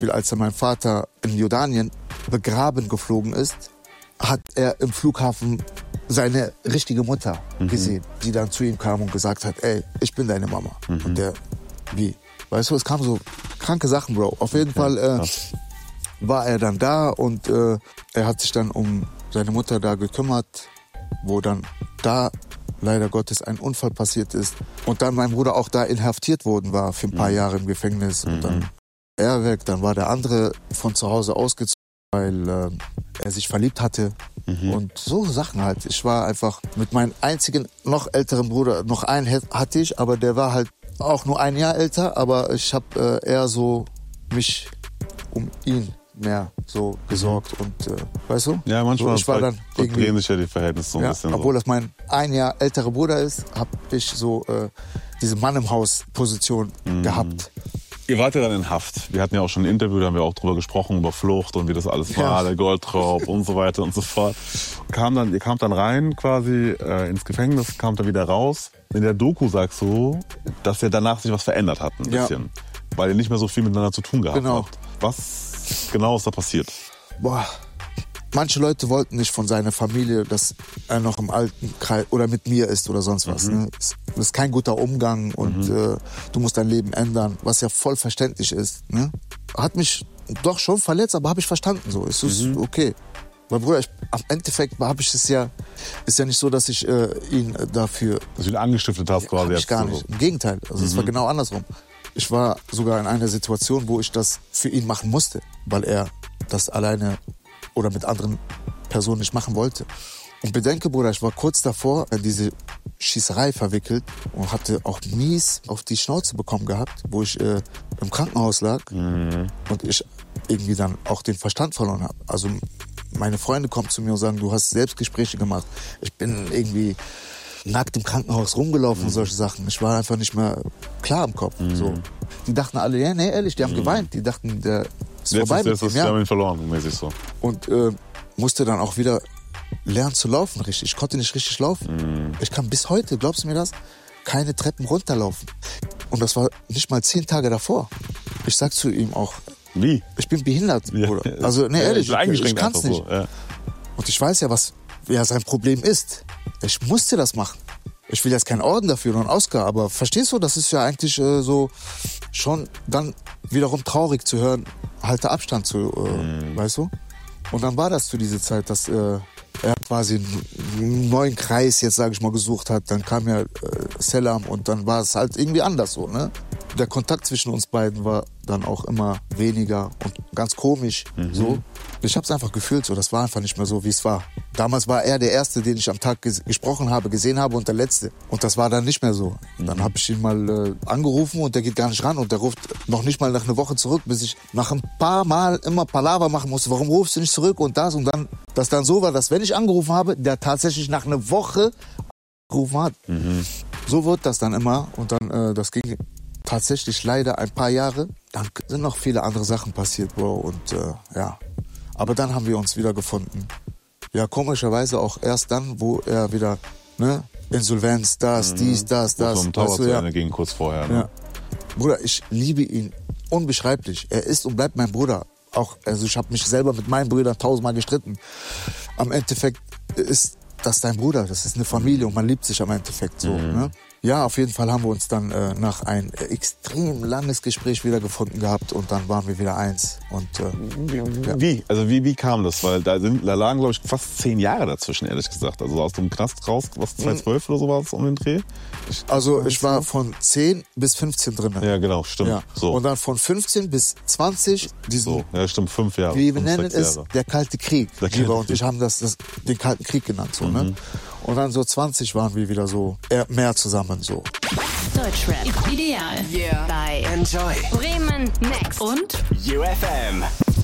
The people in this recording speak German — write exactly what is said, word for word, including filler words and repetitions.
als er mein Vater in Jordanien begraben geflogen ist, hat er im Flughafen seine richtige Mutter mhm. gesehen, die dann zu ihm kam und gesagt hat, ey, ich bin deine Mama. Mhm. Und der, wie? Weißt du, es kamen so kranke Sachen, Bro. Auf jeden Fall äh, war er dann da und äh, er hat sich dann um seine Mutter da gekümmert, wo dann da leider Gottes ein Unfall passiert ist. Und dann mein Bruder auch da inhaftiert worden war für ein paar mhm. Jahre im Gefängnis. Und dann er weg, dann war der andere von zu Hause ausgezogen, weil äh, er sich verliebt hatte. Mhm. Und so Sachen halt. Ich war einfach mit meinem einzigen, noch älteren Bruder, noch einen hatte ich, aber der war halt auch nur ein Jahr älter, aber ich habe äh, eher so mich um ihn mehr so gesorgt und äh, weißt du? Ja, manchmal so, ich war dann drehen sich ja die Verhältnisse so ein ja, bisschen. Obwohl so. das mein ein Jahr älterer Bruder ist, habe ich so äh, diese Mann im Haus Position mhm. gehabt. Ihr wart ja dann in Haft. Wir hatten ja auch schon ein Interview, da haben wir auch drüber gesprochen, über Flucht und wie das alles war, ja. der Goldraub und so weiter und so fort. Kam dann, ihr kamt dann rein quasi äh, ins Gefängnis, kamt dann wieder raus. In der Doku sagst du, dass ihr danach sich was verändert hat ein bisschen. Ja. Weil ihr nicht mehr so viel miteinander zu tun gehabt genau. habt. Was genau ist da passiert? Boah. Manche Leute wollten nicht von seiner Familie, dass er noch im alten Kreis oder mit mir ist oder sonst was. Mhm. Ne? Das ist kein guter Umgang und mhm. äh, du musst dein Leben ändern, was ja voll verständlich ist. Ne? Hat mich doch schon verletzt, aber habe ich verstanden. So, es ist mhm. okay. Mein Bruder, ich, am Endeffekt habe ich es ja, ist ja nicht so, dass ich äh, ihn dafür... Dass du ihn angestiftet hast quasi. Hab ich gar nicht. Im Gegenteil. Also mhm. es war genau andersrum. Ich war sogar in einer Situation, wo ich das für ihn machen musste, weil er das alleine oder mit anderen Personen nicht machen wollte. Und bedenke, Bruder, ich war kurz davor in diese Schießerei verwickelt und hatte auch mies auf die Schnauze bekommen gehabt, wo ich äh, im Krankenhaus lag mhm. und ich irgendwie dann auch den Verstand verloren habe. Also meine Freunde kommen zu mir und sagen, du hast Selbstgespräche gemacht. Ich bin irgendwie nackt im Krankenhaus rumgelaufen mhm. und solche Sachen. Ich war einfach nicht mehr klar im Kopf. Mhm. So. Die dachten alle, ja, nee, ehrlich, die haben mhm. geweint. Die dachten, der ist jetzt vorbei ist, mit dem, dem, ja. ja. ihn verloren, mäßig so. Und äh, musste dann auch wieder lernen zu laufen richtig. Ich konnte nicht richtig laufen. Mhm. Ich kann bis heute, glaubst du mir das, keine Treppen runterlaufen. Und das war nicht mal zehn Tage davor. Ich sag zu ihm auch, wie? Ich bin behindert, ja. Bruder. Also, nee, ehrlich, ja, ich, ich kann's nicht. So, ja. Und ich weiß ja, was ja, sein Problem ist. Ich musste das machen. Ich will jetzt keinen Orden dafür oder einen Oscar, aber verstehst du, das ist ja eigentlich äh, so schon dann wiederum traurig zu hören, halte Abstand zu, äh, mhm. weißt du? Und dann war das zu dieser Zeit, dass äh, er quasi einen neuen Kreis, jetzt sage ich mal, gesucht hat. Dann kam ja äh, Selam und dann war es halt irgendwie anders so, ne? Der Kontakt zwischen uns beiden war dann auch immer weniger und ganz komisch, mhm. so. Ich hab's einfach gefühlt so, das war einfach nicht mehr so, wie es war. Damals war er der Erste, den ich am Tag ges- gesprochen habe, gesehen habe und der Letzte. Und das war dann nicht mehr so. Mhm. Dann habe ich ihn mal äh, angerufen und der geht gar nicht ran und der ruft noch nicht mal nach einer Woche zurück, bis ich nach ein paar Mal immer Palaver machen musste. Warum rufst du nicht zurück und das und dann, dass dann so war, dass wenn ich angerufen habe, der tatsächlich nach einer Woche angerufen hat. Mhm. So wird das dann immer und dann, äh, das ging tatsächlich leider ein paar Jahre. Dann sind noch viele andere Sachen passiert, Bro, und äh, ja. Aber dann haben wir uns wieder gefunden. Ja, komischerweise auch erst dann, wo er wieder, ne, Insolvenz, das, mhm. dies, das, das. So ein Tower weißt du, zu ja. Ende ging kurz vorher, ne? Ja. Bruder, ich liebe ihn unbeschreiblich. Er ist und bleibt mein Bruder. Auch, also ich habe mich selber mit meinen Brüdern tausendmal gestritten. Am Endeffekt ist das dein Bruder, das ist eine Familie und man liebt sich am Endeffekt so, mhm. ne? Ja, auf jeden Fall haben wir uns dann äh, nach ein äh, extrem langes Gespräch wieder gefunden gehabt und dann waren wir wieder eins. Und, äh, wie? Ja. Also wie, wie kam das? Weil da, sind, da lagen, glaube ich, fast zehn Jahre dazwischen, ehrlich gesagt. Also aus dem Knast raus, was, zwanzig zwölf oder so war es um den Dreh? Ich, also ich war von zehn bis fünfzehn drin. Ja, genau, stimmt. Ja. So. Und dann von fünfzehn bis zwanzig, diesen, so. Ja, stimmt, fünf Jahre. Wie wir fünf, nennen es, Jahre. der Kalte Krieg. Der Kalte Krieg. Und ich haben das, das den Kalten Krieg genannt. So, mhm. ne? Und dann so zwanzig waren wir wieder so eher mehr zusammen so. Deutschrap Ideal. Yeah. Bei Enjoy. Bremen Next und U F M.